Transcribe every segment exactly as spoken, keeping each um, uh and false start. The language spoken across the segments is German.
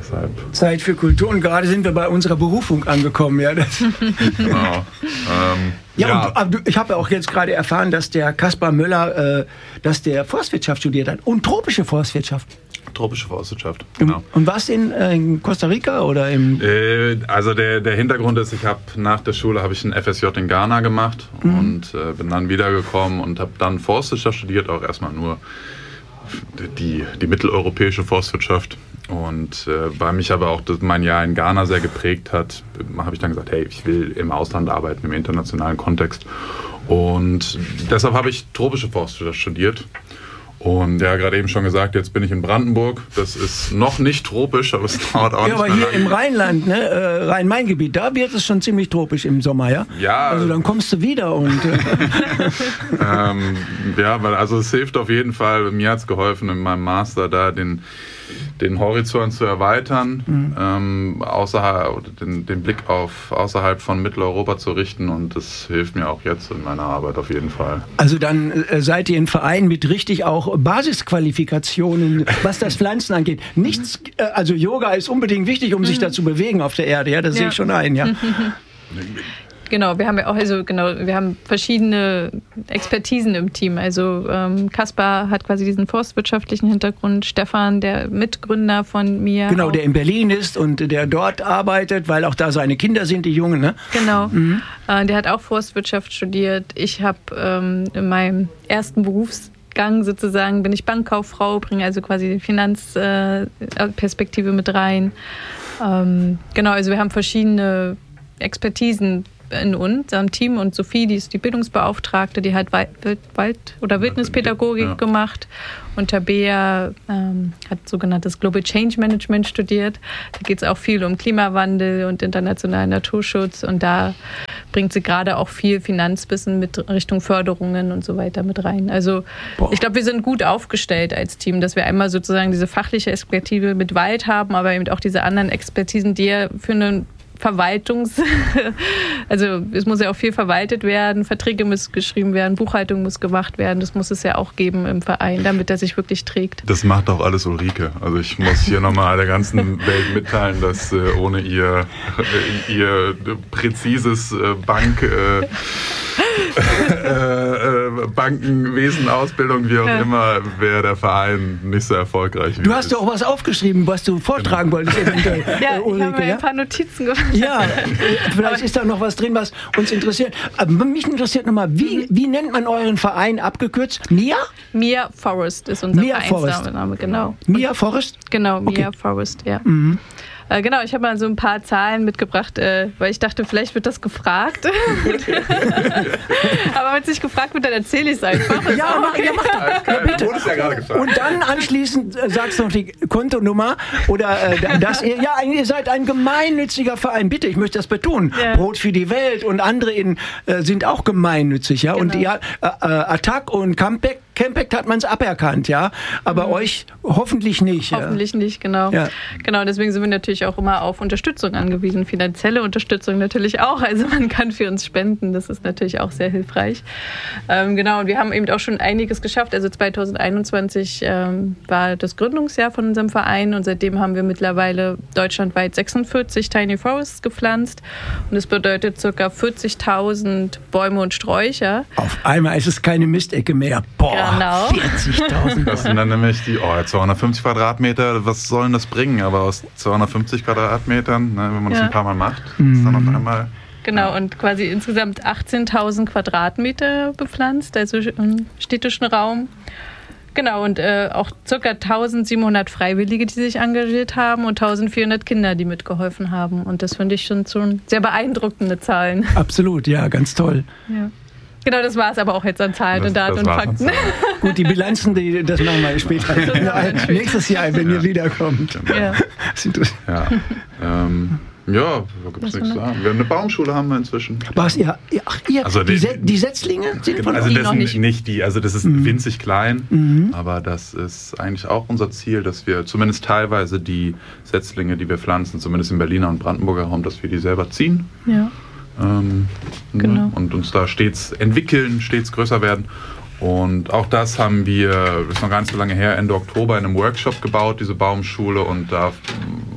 Deshalb. Zeit für Kultur und gerade sind wir bei unserer Berufung angekommen. Ja, das Genau. ähm, ja, ja. Und, aber ich habe ja auch jetzt gerade erfahren, dass der Kaspar Möller, äh, dass der Forstwirtschaft studiert hat und tropische Forstwirtschaft. Tropische Forstwirtschaft, genau. Und, und was in, äh, in Costa Rica oder im... Äh, also der, der Hintergrund ist, ich habe nach der Schule habe ich ein F S J in Ghana gemacht mhm. und äh, bin dann wiedergekommen und habe dann Forstwirtschaft studiert, auch erstmal nur die, die mitteleuropäische Forstwirtschaft. Und äh, weil mich aber auch das, mein Jahr in Ghana sehr geprägt hat, habe ich dann gesagt, hey, ich will im Ausland arbeiten, im internationalen Kontext. Und deshalb habe ich tropische Forstwirtschaft studiert. Und ja, gerade eben schon gesagt, jetzt bin ich in Brandenburg. Das ist noch nicht tropisch, aber es dauert auch ja, nicht aber mehr hier lange. im Rheinland, ne, äh, Rhein-Main-Gebiet, da wird es schon ziemlich tropisch im Sommer, ja? Ja. Also dann kommst du wieder und... Äh ähm, ja, weil also es hilft auf jeden Fall. Mir hat es geholfen, in meinem Master da den, den Horizont zu erweitern, mhm. ähm, außerhalb, den, den Blick auf außerhalb von Mitteleuropa zu richten. Und das hilft mir auch jetzt in meiner Arbeit auf jeden Fall. Also dann äh, seid ihr ein Verein mit richtig auch Basisqualifikationen, was das Pflanzen angeht. Nichts, äh, also Yoga ist unbedingt wichtig, um mhm. sich da zu bewegen auf der Erde. Ja, das ja. sehe ich schon ein. Ja. Genau, wir haben ja auch, also genau, wir haben verschiedene Expertisen im Team. Also ähm, Kaspar hat quasi diesen forstwirtschaftlichen Hintergrund, Stefan, der Mitgründer von mir. Genau, auch. der in Berlin ist und der dort arbeitet, weil auch da seine Kinder sind, die Jungen, ne? Genau, mhm. äh, der hat auch Forstwirtschaft studiert. Ich habe ähm, in meinem ersten Berufsgang sozusagen, bin ich Bankkauffrau, bringe also quasi die Finanzperspektive äh, mit rein. Ähm, genau, also wir haben verschiedene Expertisen in unserem Team und Sophie, die ist die Bildungsbeauftragte, die hat Wald- oder Wildnispädagogik ja. gemacht und Tabea ähm, hat sogenanntes Global Change Management studiert. Da geht es auch viel um Klimawandel und internationalen Naturschutz und da bringt sie gerade auch viel Finanzwissen mit Richtung Förderungen und so weiter mit rein. Also Boah. ich glaube, wir sind gut aufgestellt als Team, dass wir einmal sozusagen diese fachliche Expertise mit Wald haben, aber eben auch diese anderen Expertisen, die ja für einen Verwaltungs-, also es muss ja auch viel verwaltet werden, Verträge müssen geschrieben werden, Buchhaltung muss gemacht werden, das muss es ja auch geben im Verein, damit er sich wirklich trägt. Das macht auch alles Ulrike. Also ich muss hier nochmal der ganzen Welt mitteilen, dass äh, ohne ihr, äh, ihr präzises äh, Bank... Äh, äh, äh, Bankenwesen, Ausbildung, wie auch ja. immer, wäre der Verein nicht so erfolgreich. Du hast doch auch was aufgeschrieben, was du vortragen genau. wolltest. Eventuell, ja, äh, Ulrike, ich habe mir ja? ein paar Notizen gemacht. Ja, vielleicht ist da noch was drin, was uns interessiert. Aber mich interessiert nochmal, wie, wie nennt man euren Verein abgekürzt? Mia? Mia Forest ist unser Mia Vereinsname, genau. Mia Forest? Genau, Mia okay. Forest, ja. Mhm. Äh, genau, ich habe mal so ein paar Zahlen mitgebracht, äh, weil ich dachte, vielleicht wird das gefragt. Aber wenn es nicht gefragt wird, dann erzähle ich es einfach. Ja, mach, ja, mach das. Ja, bitte. Ja gerade gefragt. Und dann anschließend äh, sagst du noch die Kontonummer oder äh, dass ihr, ja, ihr seid ein gemeinnütziger Verein. Bitte, ich möchte das betonen. Ja. Brot für die Welt und andere in, äh, sind auch gemeinnützig, ja. Genau. Und ihr, äh, äh, Attac und Campec, Campact hat man es aberkannt, ja. Aber mhm. euch hoffentlich nicht. Hoffentlich ja. nicht, genau. Ja. Genau, deswegen sind wir natürlich auch immer auf Unterstützung angewiesen. Finanzielle Unterstützung natürlich auch. Also man kann für uns spenden. Das ist natürlich auch sehr hilfreich. Ähm, genau, und wir haben eben auch schon einiges geschafft. Also zwanzig einundzwanzig ähm, war das Gründungsjahr von unserem Verein und seitdem haben wir mittlerweile deutschlandweit sechsundvierzig Tiny Forests gepflanzt. Und das bedeutet ca. vierzigtausend Bäume und Sträucher. Auf einmal ist es keine Mistecke mehr. Boah. Genau. vierzigtausend. Das sind dann nämlich die oh, zweihundertfünfzig Quadratmeter, was soll denn das bringen? Aber aus zweihundertfünfzig Quadratmetern, ne, wenn man das ja. ein paar Mal macht, mhm. ist dann auf einmal... Genau, ja. und quasi insgesamt achtzehntausend Quadratmeter bepflanzt, also im städtischen Raum. Genau, und äh, auch ca. eintausendsiebenhundert Freiwillige, die sich engagiert haben und eintausendvierhundert Kinder, die mitgeholfen haben. Und das finde ich schon so sehr beeindruckende Zahlen. Absolut, ja, ganz toll. Ja. Genau, das war es aber auch jetzt an Zahlen das, und Daten und Fakten. Gut, die Bilanzen, die, das machen wir später. Nächstes Jahr, wenn ja. ihr wiederkommt. Ja. Ja, ähm, ja, da gibt es nichts zu sagen. Wir haben eine Baumschule haben wir inzwischen. Was, ihr, ach, ihr, also die, die, die Setzlinge sind von also euch das noch sind nicht? nicht die, also das ist mhm. winzig klein, mhm. aber das ist eigentlich auch unser Ziel, dass wir zumindest teilweise die Setzlinge, die wir pflanzen, zumindest im Berliner und Brandenburger Raum, dass wir die selber ziehen. Ja. Ähm, genau. ne, und uns da stets entwickeln, stets größer werden. Und auch das haben wir, das ist noch gar nicht so lange her, Ende Oktober in einem Workshop gebaut, diese Baumschule. Und da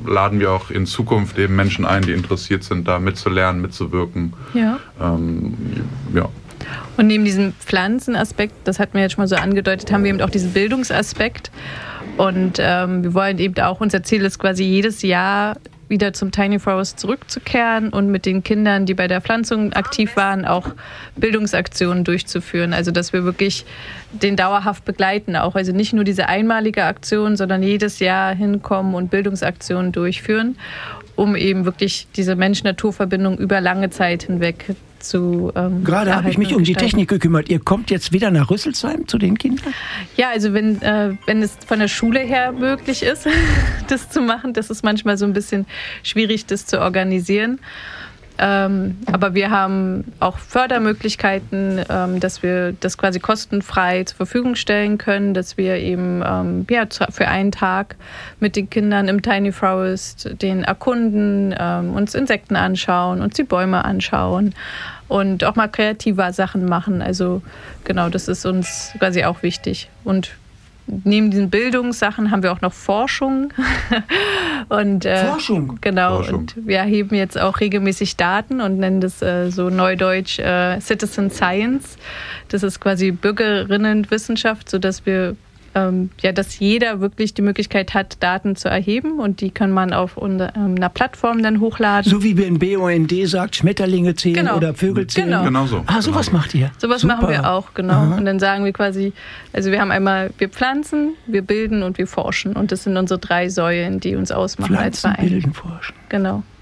laden wir auch in Zukunft eben Menschen ein, die interessiert sind, da mitzulernen, mitzuwirken. Ja. Ähm, ja. Und neben diesem Pflanzenaspekt, das hatten wir jetzt schon mal so angedeutet, haben wir eben auch diesen Bildungsaspekt. Und ähm, wir wollen eben auch, unser Ziel ist quasi jedes Jahr wieder zum Tiny Forest zurückzukehren und mit den Kindern, die bei der Pflanzung aktiv waren, auch Bildungsaktionen durchzuführen. Also dass wir wirklich den dauerhaft begleiten auch. Also nicht nur diese einmalige Aktion, sondern jedes Jahr hinkommen und Bildungsaktionen durchführen, um eben wirklich diese Mensch-Natur-Verbindung über lange Zeit hinweg zu ähm, Gerade habe ich mich um die Technik gekümmert. Ihr kommt jetzt wieder nach Rüsselsheim zu den Kindern? Ja, also wenn, äh, wenn es von der Schule her möglich ist, das zu machen, das ist manchmal so ein bisschen schwierig, das zu organisieren. Ähm, aber wir haben auch Fördermöglichkeiten, ähm, dass wir das quasi kostenfrei zur Verfügung stellen können, dass wir eben ähm, ja, für einen Tag mit den Kindern im Tiny Forest den erkunden, ähm, uns Insekten anschauen, uns die Bäume anschauen und auch mal kreativer Sachen machen. Also genau, das ist uns quasi auch wichtig. Und neben diesen Bildungssachen haben wir auch noch Forschung. und, äh, Forschung? Genau. Forschung. Und wir erheben jetzt auch regelmäßig Daten und nennen das äh, so neudeutsch äh, Citizen Science. Das ist quasi Bürgerinnenwissenschaft, sodass wir ähm, ja, dass jeder wirklich die Möglichkeit hat, Daten zu erheben und die kann man auf unter, ähm, einer Plattform dann hochladen. So wie wenn B U N D sagt, Schmetterlinge zählen Genau. oder Vögel zählen. Genau. Genau so. Ah, sowas genau. macht ihr? Sowas Super. machen wir auch, genau. Aha. Und dann sagen wir quasi, also wir haben einmal, wir pflanzen, wir bilden und wir forschen. Und das sind unsere drei Säulen, die uns ausmachen als Pflanzen, Verein. bilden, forschen. Genau.